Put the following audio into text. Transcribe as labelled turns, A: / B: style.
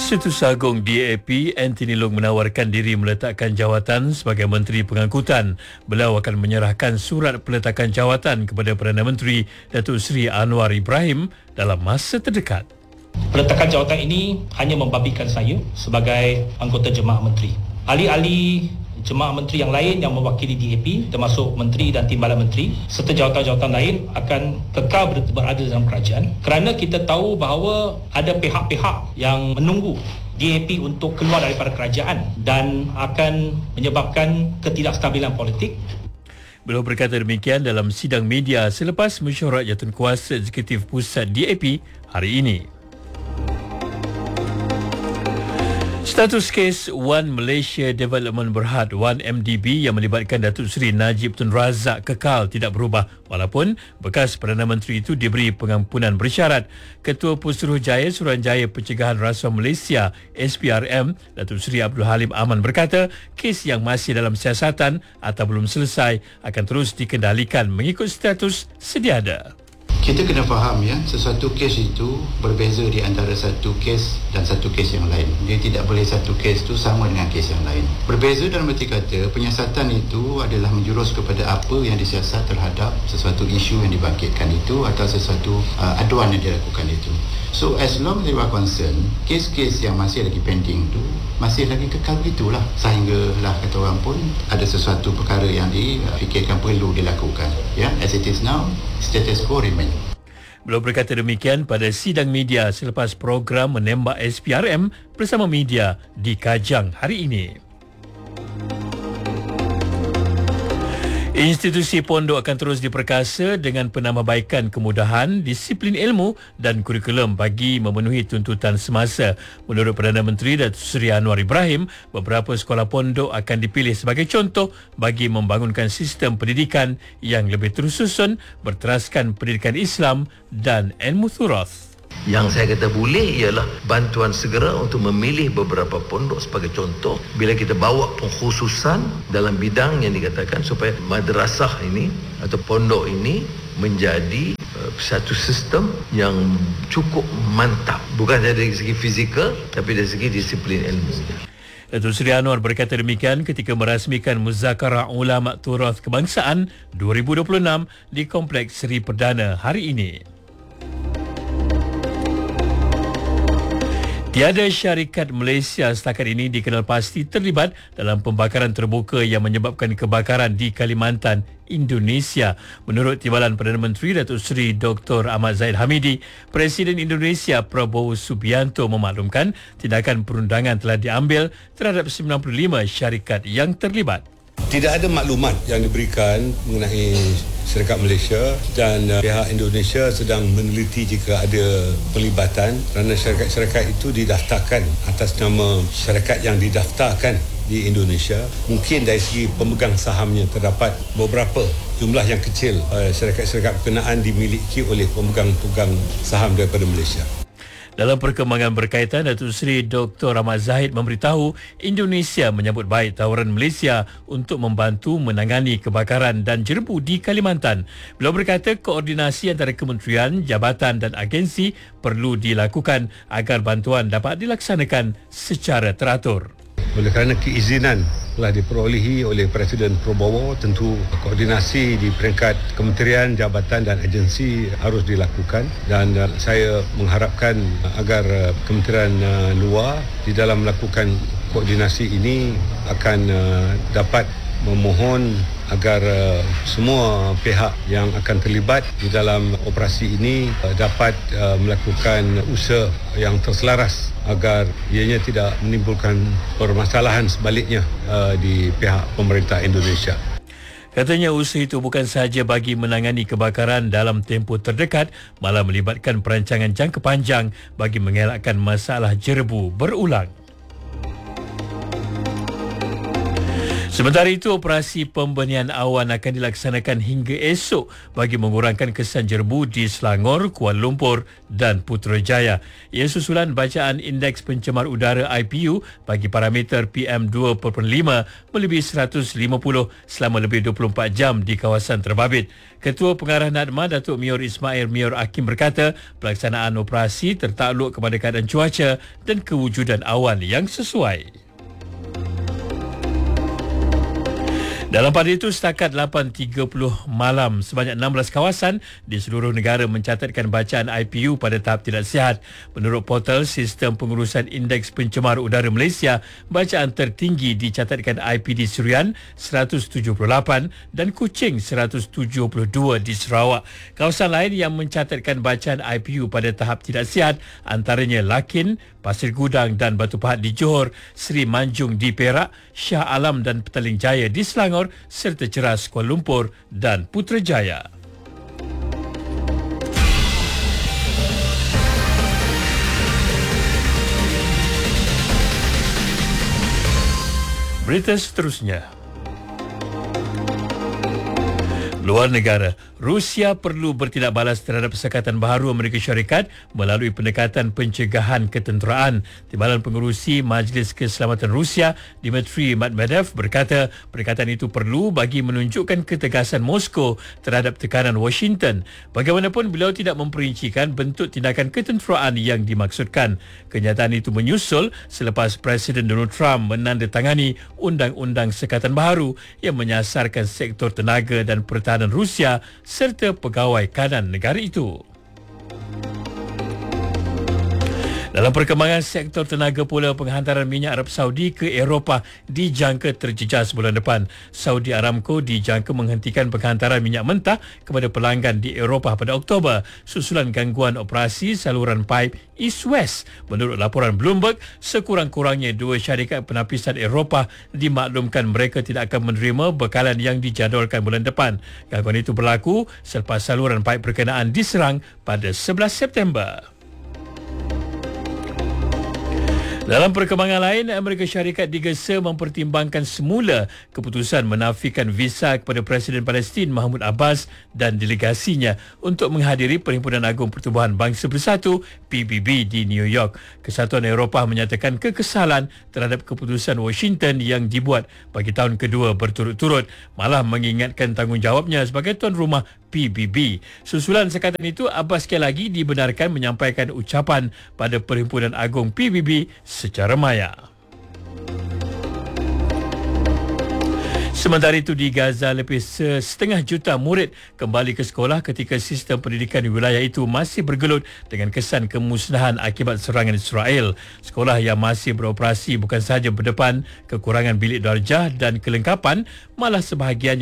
A: Setiausaha Agung DAP Anthony Long menawarkan diri meletakkan jawatan sebagai Menteri Pengangkutan. Beliau akan menyerahkan surat peletakan jawatan kepada Perdana Menteri Datuk Seri Anwar Ibrahim dalam masa terdekat.
B: Peletakan jawatan ini hanya membabikan saya sebagai anggota jemaah menteri. Ahli-ahli jemaah menteri yang lain yang mewakili DAP termasuk menteri dan timbalan menteri serta jawatan-jawatan lain akan kekal berada dalam kerajaan kerana kita tahu bahawa ada pihak-pihak yang menunggu DAP untuk keluar daripada kerajaan dan akan menyebabkan ketidakstabilan politik.
A: Beliau berkata demikian dalam sidang media selepas mesyuarat jawatankuasa eksekutif pusat DAP hari ini. Status kes One Malaysia Development Berhad (1MDB) yang melibatkan Datuk Seri Najib Tun Razak kekal tidak berubah walaupun bekas Perdana Menteri itu diberi pengampunan bersyarat. Ketua Pusuruhjaya Suruhanjaya Pencegahan Rasuah Malaysia SPRM Datuk Seri Abdul Halim Aman berkata kes yang masih dalam siasatan atau belum selesai akan terus dikendalikan mengikut status sedia ada.
C: Kita kena faham sesuatu kes itu berbeza di antara satu kes dan satu kes yang lain. Dia tidak boleh satu kes itu sama dengan kes yang lain. Berbeza dalam arti kata penyiasatan itu adalah menjurus kepada apa yang disiasat terhadap sesuatu isu yang dibangkitkan itu atau sesuatu aduan yang dilakukan itu. So as long as they are concerned, kes-kes yang masih lagi pending itu masih lagi kekal begitulah sehinggalah kata orang pun ada sesuatu perkara yang difikirkan perlu dilakukan. As it is now, status quo remain.
A: Beliau berkata demikian pada sidang media selepas program menembak SPRM bersama media di Kajang hari ini. Institusi pondok akan terus diperkasa dengan penambahbaikan kemudahan, disiplin ilmu dan kurikulum bagi memenuhi tuntutan semasa. Menurut Perdana Menteri Datuk Seri Anwar Ibrahim, beberapa sekolah pondok akan dipilih sebagai contoh bagi membangunkan sistem pendidikan yang lebih tersusun, berteraskan pendidikan Islam dan ilmu turath.
D: Yang saya kata boleh ialah bantuan segera untuk memilih beberapa pondok sebagai contoh bila kita bawa pengkhususan dalam bidang yang dikatakan supaya madrasah ini atau pondok ini menjadi satu sistem yang cukup mantap, bukan dari segi fizikal tapi dari segi disiplin ilmu.
A: Datuk Seri Anwar berkata demikian ketika merasmikan Muzakarah Ulama Turath Kebangsaan 2026 di Kompleks Seri Perdana hari ini. Tiada syarikat Malaysia setakat ini dikenal pasti terlibat dalam pembakaran terbuka yang menyebabkan kebakaran di Kalimantan, Indonesia. Menurut Timbalan Perdana Menteri Datuk Seri Dr. Ahmad Zahid Hamidi, Presiden Indonesia Prabowo Subianto memaklumkan tindakan perundangan telah diambil terhadap 95 syarikat yang terlibat.
E: Tidak ada maklumat yang diberikan mengenai syarikat Malaysia dan pihak Indonesia sedang meneliti jika ada pelibatan kerana syarikat-syarikat itu didaftarkan atas nama syarikat yang didaftarkan di Indonesia. Mungkin dari segi pemegang sahamnya terdapat beberapa jumlah yang kecil syarikat-syarikat berkenaan dimiliki oleh pemegang-pegang saham daripada Malaysia.
A: Dalam perkembangan berkaitan, Datuk Seri Dr. Ahmad Zahid memberitahu Indonesia menyambut baik tawaran Malaysia untuk membantu menangani kebakaran dan jerebu di Kalimantan. Beliau berkata koordinasi antara kementerian, jabatan dan agensi perlu dilakukan agar bantuan dapat dilaksanakan secara teratur.
E: Oleh kerana keizinan telah diperolehi oleh Presiden Prabowo, tentu koordinasi di peringkat kementerian, jabatan dan agensi harus dilakukan dan saya mengharapkan agar kementerian luar di dalam melakukan koordinasi ini akan dapat memohon agar semua pihak yang akan terlibat di dalam operasi ini dapat melakukan usaha yang terselaras agar ianya tidak menimbulkan permasalahan sebaliknya di pihak pemerintah Indonesia.
A: Katanya usaha itu bukan sahaja bagi menangani kebakaran dalam tempoh terdekat, malah melibatkan perancangan jangka panjang bagi mengelakkan masalah jerebu berulang. Sementara itu, operasi pembenihan awan akan dilaksanakan hingga esok bagi mengurangkan kesan jerbu di Selangor, Kuala Lumpur dan Putrajaya. Ia susulan bacaan Indeks Pencemar Udara IPU bagi parameter PM2.5 melebihi 150 selama lebih 24 jam di kawasan terbabit. Ketua Pengarah NADMA, Datuk Mior Ismail Mior Hakim berkata, pelaksanaan operasi tertakluk kepada keadaan cuaca dan kewujudan awan yang sesuai. Dalam pada itu, setakat 8.30 malam, sebanyak 16 kawasan di seluruh negara mencatatkan bacaan IPU pada tahap tidak sihat. Menurut portal Sistem Pengurusan Indeks Pencemar Udara Malaysia, bacaan tertinggi dicatatkan IPD Serian 178 dan Kuching 172 di Sarawak. Kawasan lain yang mencatatkan bacaan IPU pada tahap tidak sihat antaranya Lakin, Pasir Gudang dan Batu Pahat di Johor, Seri Manjung di Perak, Shah Alam dan Petaling Jaya di Selangor serta Ceras Kuala Lumpur dan Putrajaya. Berita seterusnya. Luar negara, Rusia perlu bertindak balas terhadap Sekatan Baharu Amerika Syarikat melalui pendekatan pencegahan ketenteraan. Timbalan Pengerusi Majlis Keselamatan Rusia, Dmitry Medvedev berkata pendekatan itu perlu bagi menunjukkan ketegasan Moskow terhadap tekanan Washington. Bagaimanapun, beliau tidak memperincikan bentuk tindakan ketenteraan yang dimaksudkan. Kenyataan itu menyusul selepas Presiden Donald Trump menandatangani Undang-Undang Sekatan Baharu yang menyasarkan sektor tenaga dan pertahanan Rusia serta pegawai kanan negara itu. Dalam perkembangan sektor tenaga pula, penghantaran minyak Arab Saudi ke Eropah dijangka terjejas bulan depan. Saudi Aramco dijangka menghentikan penghantaran minyak mentah kepada pelanggan di Eropah pada Oktober susulan gangguan operasi saluran paip East-West. Menurut laporan Bloomberg, sekurang-kurangnya 2 syarikat penapisan Eropah dimaklumkan mereka tidak akan menerima bekalan yang dijadualkan bulan depan. Gangguan itu berlaku selepas saluran paip berkenaan diserang pada 11 September. Dalam perkembangan lain, Amerika Syarikat digesa mempertimbangkan semula keputusan menafikan visa kepada Presiden Palestin Mahmud Abbas dan delegasinya untuk menghadiri Perhimpunan Agung Pertubuhan Bangsa Bersatu PBB di New York. Kesatuan Eropah menyatakan kekesalan terhadap keputusan Washington yang dibuat bagi tahun kedua berturut-turut, malah mengingatkan tanggungjawabnya sebagai tuan rumah PBB. Susulan sekatan itu, Abbas sekali lagi dibenarkan menyampaikan ucapan pada Perhimpunan Agung PBB secara maya. Sementara itu, di Gaza, lebih 1,5 juta murid kembali ke sekolah ketika sistem pendidikan di wilayah itu masih bergelut dengan kesan kemusnahan akibat serangan Israel. Sekolah yang masih beroperasi bukan sahaja berdepan kekurangan bilik darjah dan kelengkapan, malah sebahagiannya